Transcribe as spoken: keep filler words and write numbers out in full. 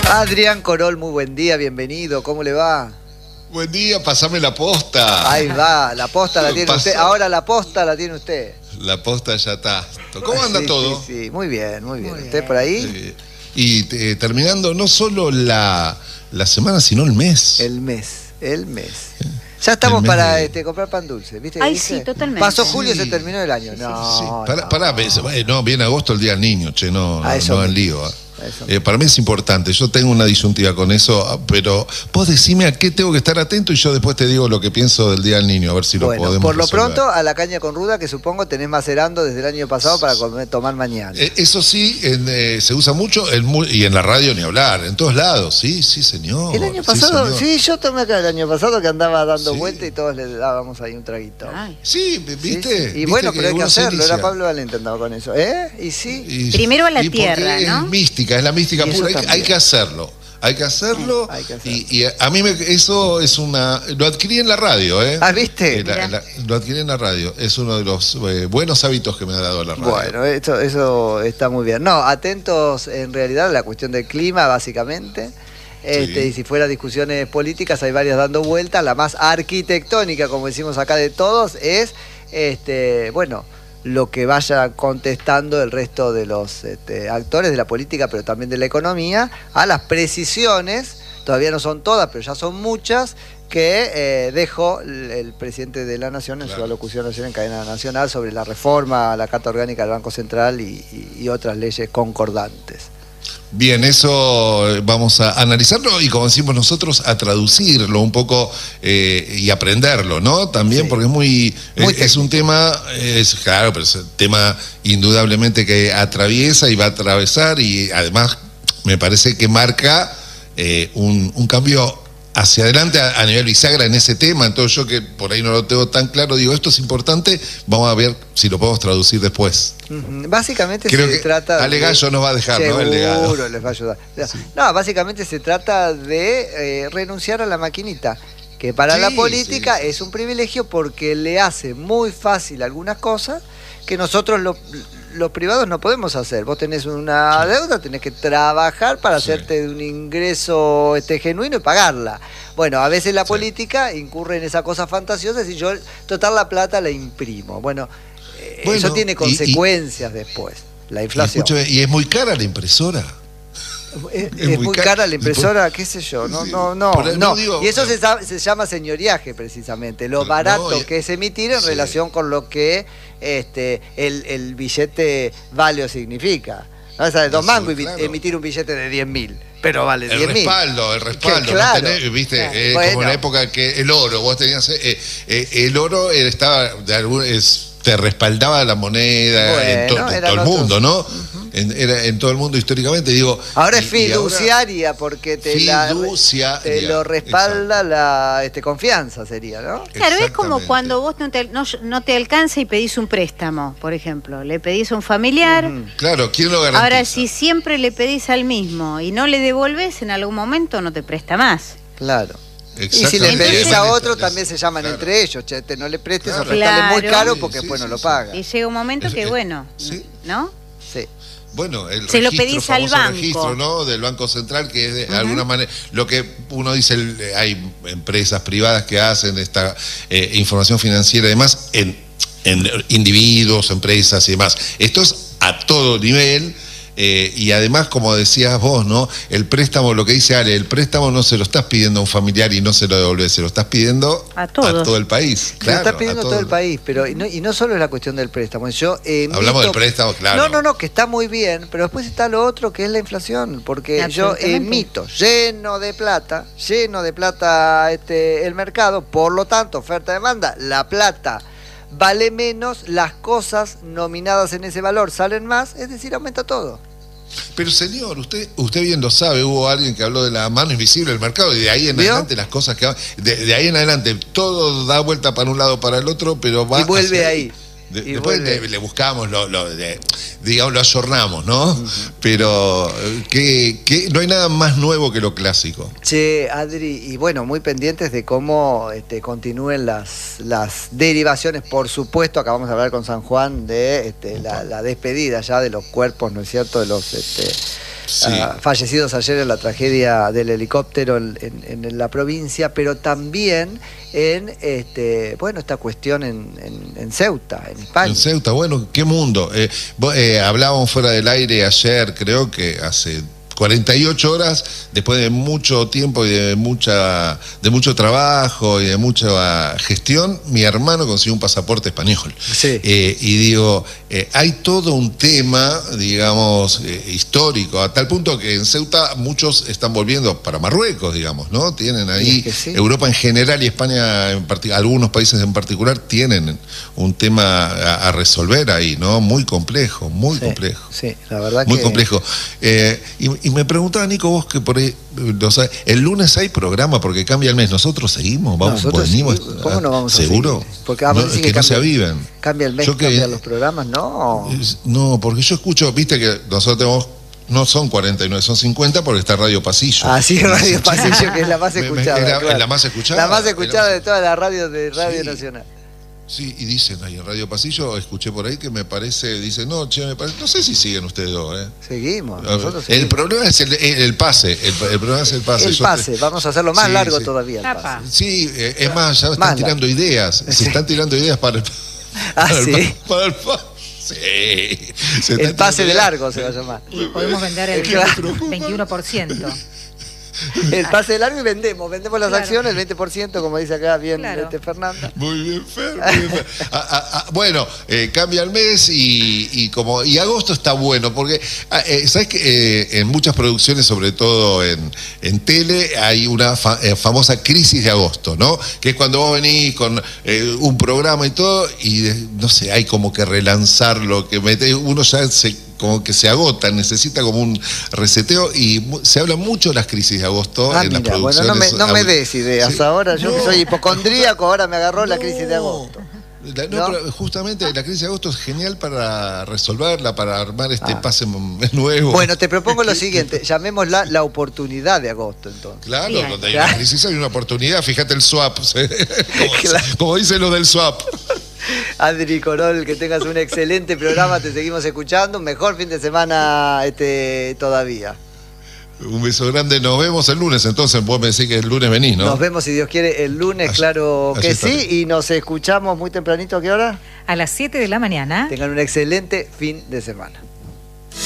Adrián Corol, muy buen día, bienvenido, ¿cómo le va? Buen día, pasame la posta. Ahí va, la posta la tiene Pasó. usted, ahora la posta la tiene usted. La posta ya está. ¿Cómo anda sí, todo? Sí, sí, muy bien, muy bien. Muy ¿Usted bien. por ahí? Eh, y eh, terminando no solo la, la semana, sino el mes. El mes, el mes. Ya estamos El mes para de- este, comprar pan dulce, ¿viste? que Ay, dice? sí, totalmente. Pasó julio, Sí. se terminó el año. No, Sí, no. pará, pará, ves, eh, no, viene agosto el Día del Niño, che, no, A no, eso no en mismo. lío. ah. A eso Eh, para mí es importante, yo tengo una disyuntiva con eso, ah, pero vos decime a qué tengo que estar atento y yo después te digo lo que pienso del Día del Niño, a ver si lo Bueno, podemos por lo resolver. pronto a la caña con ruda, que supongo tenés macerando desde el año pasado para comer- tomar mañana. Eh, eso sí, en, eh, se usa mucho en mu- y en la radio ni hablar, en todos lados, sí, sí señor. El año sí, pasado, señor. sí, yo tomé acá el año pasado que andaba dando Sí. vueltas y todos le dábamos ahí un traguito. Ay. Sí, Sí, ¿viste? sí. Y ¿Viste bueno, pero hay que uno se hacerlo. Era inicia? Pablo Valente andaba con eso. ¿Eh? Y sí. Y- Primero a la y porque tierra, ¿no? Es mística, es la mística Y eso pura. Hay, también. hay que hacerlo. Hay que hacerlo. Hay que hacerlo. Y, y a mí me, eso es una. Lo adquirí en la radio, ¿eh? Ah, ¿viste? Eh, la- Mirá. la- lo adquirí en la radio. Es uno de los eh, buenos hábitos que me ha dado la radio. Bueno, eso, eso está muy bien. No, atentos en realidad a la cuestión del clima, básicamente. Este, Sí. Y si fuera discusiones políticas, hay varias dando vueltas. La más arquitectónica, como decimos acá de todos, es, este, bueno, lo que vaya contestando el resto de los este, actores de la política, pero también de la economía, a las precisiones, todavía no son todas, pero ya son muchas, que eh, dejó el, el presidente de la Nación en Claro. su alocución ayer en cadena nacional sobre la reforma a la Carta Orgánica del Banco Central y, y- y otras leyes concordantes. Bien, eso eh, vamos a analizarlo y, como decimos nosotros, a traducirlo un poco eh, y aprenderlo, ¿no? También Sí. porque es muy, Muy es, es un tema, es claro, pero es un tema indudablemente que atraviesa y va a atravesar y además me parece que marca eh, un, un cambio hacia adelante a, a nivel bisagra en ese tema. Entonces yo, que por ahí no lo tengo tan claro, digo, esto es importante, vamos a ver si lo podemos traducir después. Ujú. Básicamente Creo se que trata Ale de- Gallo nos va a dejar, ¿no? El legado. Seguro les va a ayudar. No, básicamente se trata de eh, renunciar a la maquinita, que para Sí, la política sí. es un privilegio porque le hace muy fácil algunas cosas que nosotros lo- los privados no podemos hacer. Vos tenés una deuda, tenés que trabajar para Sí. hacerte de un ingreso este, genuino y pagarla. Bueno, a veces la Sí. política incurre en esa cosa fantasiosa y yo, total, la plata la imprimo. Bueno, eh, Bueno, eso tiene y- y- consecuencias después. La Y, inflación. escúchame, y es muy cara la impresora. Es, es es muy muy ca- cara la impresora, qué sé yo, no, Sí, no, no, por ahí no no. digo- Y eso se, sa- se llama señoriaje precisamente, lo No, barato y- que es emitir en sí. relación con lo que este el, el billete vale o significa. No es de dos Sí, mangos y claro. emitir un billete de diez mil, pero vale El diez mil. respaldo, el respaldo. Que claro. ¿no tenés? Viste, Claro. eh, Bueno. como en la época que el oro, vos tenías, eh, eh, el oro estaba, de algún, es, te respaldaba la moneda en, to- Bueno, en eran todo el otros. mundo, ¿no? en, era en todo el mundo históricamente, digo. Ahora es y- y ahora- fiduciaria porque te, la, Fiduciaria, te lo respalda la este, confianza sería, ¿no? Claro, es como Exactamente. cuando vos no te, no, no te alcanza y pedís un préstamo, por ejemplo. Le pedís a un familiar. Ujú. Claro, ¿quién lo garantiza? Ahora, si siempre le pedís al mismo y no le devolves, en algún momento no te presta más. Claro. Y si le Exactamente. pedís a otro, Es- también se llaman claro. entre ellos. Che, te no le prestes Claro. o prestale muy Claro. caro Sí, porque sí, después no sí, lo sí. paga. Y llega un momento Es- que, es- bueno, sí. ¿no? Sí. Bueno, el Se lo registro, pedís al famoso banco. registro, ¿no? Del Banco Central, que es de Ujú. alguna manera, lo que uno dice, el- hay empresas privadas que hacen esta eh, información financiera y demás en, en individuos, empresas y demás. Esto es a todo nivel. Eh, y además, como decías vos, ¿no? El préstamo, lo que dice Ale, el préstamo no se lo estás pidiendo a un familiar y no se lo devolvés, se lo estás pidiendo A todos. todo el país. Se lo Claro, está pidiendo a todo el país, pero y no, y no solo es la cuestión del préstamo. Yo emito- Hablamos del préstamo, claro. No, no, no, que está muy bien, pero después está lo otro que es la inflación, porque yo Absolutamente. emito lleno de plata, lleno de plata este el mercado, por lo tanto, oferta-demanda, la plata vale menos, las cosas nominadas en ese valor salen más, es decir, aumenta todo. Pero señor, usted usted bien lo sabe, hubo alguien que habló de la mano invisible del mercado y de ahí en ¿Vio? adelante las cosas que van, de, de ahí en adelante todo da vuelta para un lado para el otro, pero va Y vuelve hacia ahí. De- Y después vuelve. le, le buscamos, lo, lo, de- digamos, lo ayornamos, ¿no? Pero eh, que, que no hay nada más nuevo que lo clásico. Che, Adri, y bueno, muy pendientes de cómo este, continúen las, las derivaciones, por supuesto, acabamos de hablar con San Juan de este, la, la despedida ya de los cuerpos, ¿no es cierto?, de los este, Sí. uh, fallecidos ayer en la tragedia del helicóptero en, en, en la provincia, pero también en este bueno esta cuestión en, en, en Ceuta, en España. En Ceuta, bueno, qué mundo. Eh, vos, eh, hablábamos fuera del aire ayer, creo que hace cuarenta y ocho horas, después de mucho tiempo y de mucha de mucho trabajo y de mucha gestión, mi hermano consiguió un pasaporte español. Sí. Eh, y digo, eh, hay todo un tema, digamos, eh, histórico, a tal punto que en Ceuta muchos están volviendo para Marruecos, digamos, ¿no? Tienen ahí, es que sí. Europa en general y España en particular, algunos países en particular tienen un tema a, a resolver ahí, ¿no? Muy complejo, muy Sí, complejo. Sí, la verdad Muy que... complejo. Eh, y, y me preguntaba, Nico, vos que por ahí, no sabes, el lunes hay programa porque cambia el mes. ¿Nosotros seguimos? ¿Vamos? Nosotros venimos, sí. ¿Cómo no vamos a ¿Seguro? seguir? Porque ah, no, vos decís que, que no se cambia- aviven. Cambia el mes, Yo que- cambian los programas, no. Es- No, porque yo escucho, viste que nosotros tenemos, no son cuarenta y nueve, son cincuenta porque está Radio Pasillo. Ah, sí, Radio Pasillo, que es la más Me- me- escuchada. es la- claro. es la más escuchada. La más Es la escuchada más- de todas las radios de Radio Sí. Nacional. Sí, y dicen ahí en Radio Pasillo, escuché por ahí que me parece, dicen, no, che, me parece, no sé si siguen ustedes dos, ¿eh? Seguimos, A ver, nosotros el seguimos. problema es el, el, el pase, el, el problema es el pase. El Yo pase, te- vamos a hacerlo más Sí, largo sí. todavía el Apa. pase. Sí, eh, es más, ya están Mala. tirando ideas, se están tirando ideas para el, Ah, para el, ¿sí? para el pase. Sí. Se están El pase tirando de ideas. largo se va a llamar. Y podemos vender el Claro. veintiuno por ciento. El pase de largo y vendemos, vendemos las Claro. acciones, el veinte por ciento, como dice acá bien Claro. este Fernanda. Muy bien, Fer, muy bien, Fer. Ah, ah, ah, bueno, eh, cambia el mes y, y como y agosto está bueno, porque, ah, eh, ¿sabes que eh, en muchas producciones, sobre todo en, en tele, hay una fa- eh, famosa crisis de agosto, ¿no? Que es cuando vos venís con eh, un programa y todo, y de- no sé, hay como que relanzarlo, que mete, uno ya se como que se agota, necesita como un reseteo y mu- se habla mucho de las crisis de agosto Ah, en las mira, bueno, producciones. no me, no me au- des ideas. Sí. Ahora yo que No. soy hipocondríaco, ahora me agarró la crisis de No. agosto. La- no, ¿No? pero justamente la crisis de agosto es genial para resolverla, para armar este Ah. pase m- nuevo. Bueno, te propongo lo siguiente, llamémosla la oportunidad de agosto entonces. Claro, Bien. donde hay Claro. una crisis hay una oportunidad, fíjate el swap, ¿sí? como, Claro. como dicen lo del swap. Adri Corol, que tengas un excelente programa, te seguimos escuchando, un mejor fin de semana este todavía. Un beso grande, nos vemos el lunes, entonces vos me decís que el lunes venís, ¿no? Nos vemos si Dios quiere el lunes, Allí- claro allí que estaré. sí, y nos escuchamos muy tempranito, ¿a qué hora? A las siete de la mañana. Tengan un excelente fin de semana.